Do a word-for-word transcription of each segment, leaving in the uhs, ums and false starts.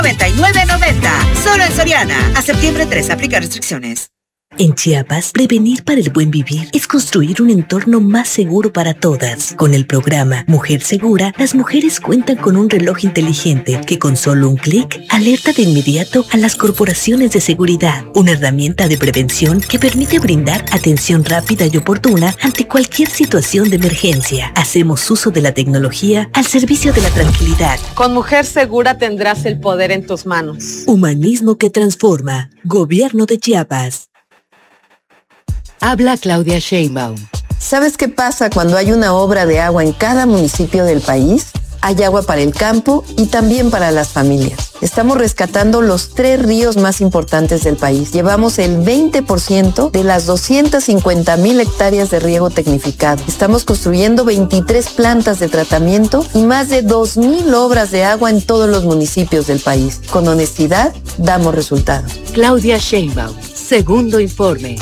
noventa y nueve noventa. Solo en Soriana. A septiembre tres. Aplica restricciones. En Chiapas, prevenir para el buen vivir es construir un entorno más seguro para todas. Con el programa Mujer Segura, las mujeres cuentan con un reloj inteligente que con solo un clic alerta de inmediato a las corporaciones de seguridad. Una herramienta de prevención que permite brindar atención rápida y oportuna ante cualquier situación de emergencia. Hacemos uso de la tecnología al servicio de la tranquilidad. Con Mujer Segura tendrás el poder en tus manos. Humanismo que transforma. Gobierno de Chiapas. Habla Claudia Sheinbaum. ¿Sabes qué pasa cuando hay una obra de agua en cada municipio del país? Hay agua para el campo y también para las familias. Estamos rescatando los tres ríos más importantes del país. Llevamos el veinte por ciento de las doscientas cincuenta mil hectáreas de riego tecnificado. Estamos construyendo veintitrés plantas de tratamiento y más de dos mil obras de agua en todos los municipios del país. Con honestidad, damos resultados. Claudia Sheinbaum, segundo informe.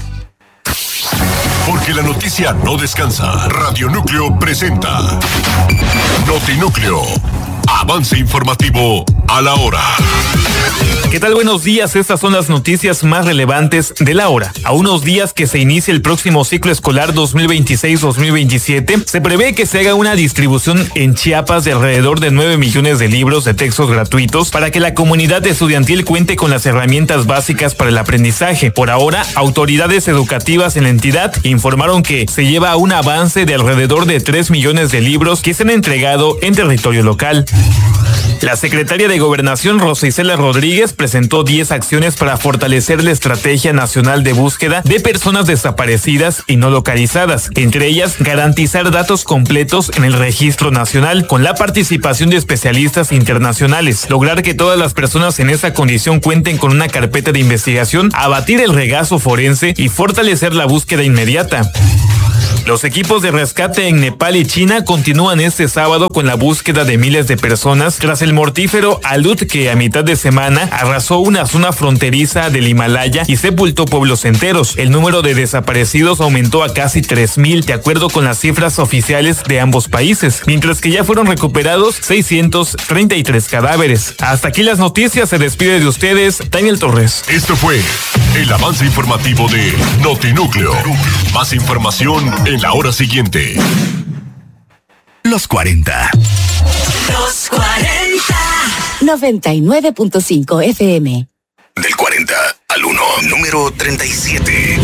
Porque la noticia no descansa. Radio Núcleo presenta Notinúcleo. Avance informativo a la hora. ¿Qué tal? Buenos días, estas son las noticias más relevantes de la hora. A unos días que se inicie el próximo ciclo escolar dos mil veintiséis dos mil veintisiete, se prevé que se haga una distribución en Chiapas de alrededor de nueve millones de libros de textos gratuitos para que la comunidad estudiantil cuente con las herramientas básicas para el aprendizaje. Por ahora, autoridades educativas en la entidad informaron que se lleva a un avance de alrededor de tres millones de libros que se han entregado en territorio local. La secretaria de Gobernación, Rosa Isela Rodríguez, presentó diez acciones para fortalecer la Estrategia Nacional de Búsqueda de Personas Desaparecidas y No Localizadas. Entre ellas, garantizar datos completos en el Registro Nacional con la participación de especialistas internacionales, lograr que todas las personas en esa condición cuenten con una carpeta de investigación, abatir el regazo forense y fortalecer la búsqueda inmediata. Los equipos de rescate en Nepal y China continúan este sábado con la búsqueda de miles de personas tras el mortífero alud que a mitad de semana arrasó una zona fronteriza del Himalaya y sepultó pueblos enteros. El número de desaparecidos aumentó a casi tres mil, de acuerdo con las cifras oficiales de ambos países, mientras que ya fueron recuperados seiscientos treinta y tres cadáveres. Hasta aquí las noticias, se despide de ustedes Daniel Torres. Esto fue el avance informativo de Notinúcleo. Más información en la hora siguiente. Los cuarenta. Los cuarenta. noventa y nueve punto cinco F M. Del cuarenta al uno, número treinta y siete.